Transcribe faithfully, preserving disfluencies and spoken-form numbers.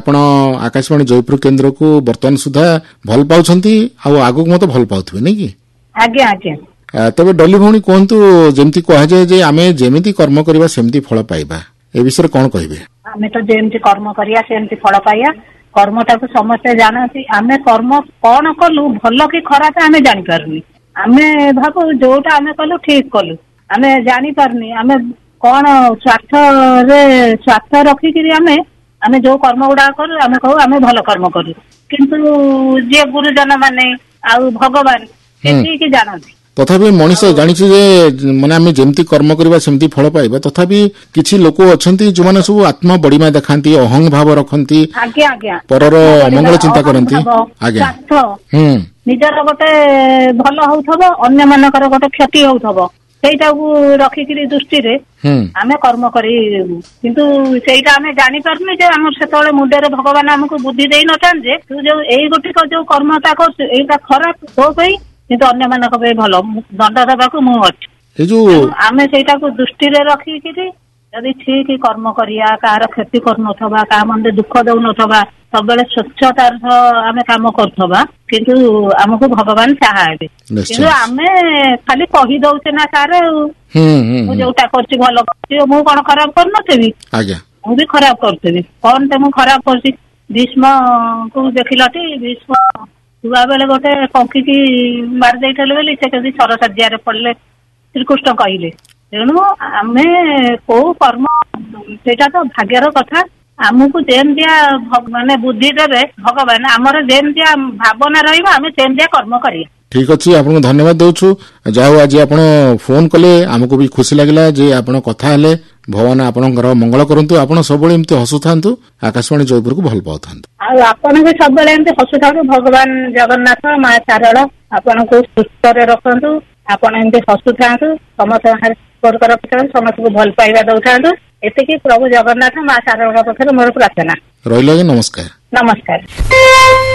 आपण आकाशवाणी जयपुर केन्द्र को वर्तमान सुधा भल पाउछंती आ आगु मते भल पाउथबे नै कि आज्ञा आज्ञा तबे डली भौणी कहतु जेमती कह जाए जे आमे जेमिति कर्म करिबा सेमती फल पाइबा ए विषय कोन कहबे आमे तो जेमती कर्म करिया सेमती फल पाइया कर्मटा को समस्त जानती आमे कर्म कौन कलु भल कि खराब आमे जानि पारुनी आमे भाबु जोटा आमे कलु ठीक कलु आमे जानि पारुनी आमे कौन स्वार्थ रे स्वार्थ रखी कि आमे आमे जो कर्म गुडा करू आमे कहू आमे भल कर्म करू किंतु जे गुरुजन माने आ भगवान एति कि जानती तथापि मनीष जानी जे माने आमे जेमती कर्म करिबा सेमती फल पाइबा तथापि किछि लोक अछंती जो माने सब आत्मा बड़ीमा देखांती अहंग भाव रखंती आज्ञा आज्ञा परर मंगल चिंता करंती आज्ञा हम निजर गोटे भल होउथबो अन्य मानकर गोटे क्षति होउथबो सेटा को रखी कि दृष्टि रे आमे कर्म करी किंतु सेटा आमे जानि परनी जे हमर सेतोले मुंडे रे भगवान हमको बुद्धि देई नथान जे तू जो एई गोटी को जो कर्मता कर एटा खराब हो गई किंतु अन्य मानक पे भल दंड देवाक मु अच्छी आमे सेटा को दृष्टि रे रखी कि यदि ठीक कर्म करिया कार क्षति कर नथबा का मन दुख दउ नथबा सब बेले स्वच्छतार आमे काम करथबा किंतु हमको भगवान चाहे किंतु आमे खाली कहि दउचे ना कार मु जोटा करछि भल करछि मु कोन खराब कर नथबी आज्ञा मु भी खराब करथबी कोन ते मु खराब करछि भीष्म को देखिलटी भीष्म छुआ बेले गोटे पंखी की मार देइथले बेली से कदी सरसज्या पड़ले श्रीकृष्ण कहले तेणु आमे को कर्म सेटा तो भाग्यर कथा आमको जेमतिया माने बुद्धि देवे भगवान आमर जेमतिया भावना रहिबा आमे सेमतिया कर्म करिया ठीक अछि आपन धन्यवाद दउछु जाओ आज आपन फोन कले हमको भी खुशी लागला जे आपन कथा हले भगवान आपनकर मंगल करंतु आपन सबले एमती हसुथांतु आकाशवाणी जयपुर को भल पाउथांतु आ आपन भी सबले एमती हसुथांतु भगवान जगन्नाथ मां शारदा आपन को सुस्थ रे रखंतु आपन एमती हसुथांतु समस्त स्पर्श रखंतु समस्त को भल पाइबा दउथांतु एते प्रभु जगन्नाथ मां शारदा पखरे मोर प्रार्थना रहिला नमस्कार नमस्कार।